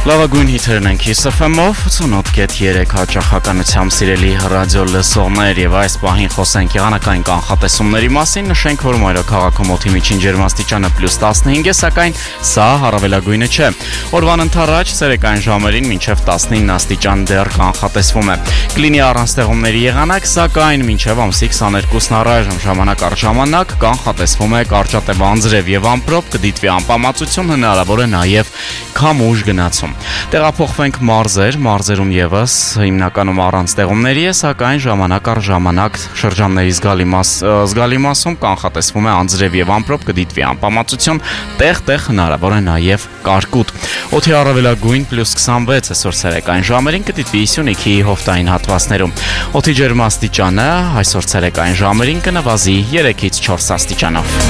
Լավագույն հիթերն ենք FM-ով, 88.3 հաճախականությամբ սիրելի ռադիո լսողներ եւ այս պահին խոսենք եղանակային կանխատեսումների մասին, նշենք, որ մայրաքաղաքում օդի միջին ջերմաստիճանը +15 է, սակայն սա առավելագույնը չէ։ Օրվան ընթരാճ ցերեկային ժամերին մինչև 19 աստիճան դեռ կանխատեսվում է։ Կլինի առանց ստեղումների եղանակ, սակայն մինչև ամսի 22-ն առայժմ ժամանակ առ ժամանակ կանխատեսվում է կարճատև անձրև եւ ամպրոպ, կդիտվի անպամացություն, հնարավոր է նաեւ քամուշ գնացում։ Տեղափոխվենք մարզերում եւս հիմնականում առանց ստեղումների է, սակայն ժամանակ առ ժամանակ շրջանների զգալի մասում կանխատեսվում է անձրև եւ ամպրոպ, կդիտվի անպամացություն, տեղ-տեղ հնարավոր է նաեւ կարկուտ։ Օդի առավելագույն +26 այսօր ցերեկային ժամերին կդիտվի Սյունիքի հովտային հատվածներում։ Օդի ջերմաստիճանը այսօր ցերեկային ժամերին կնվազի 3-ից 4 աստիճանով։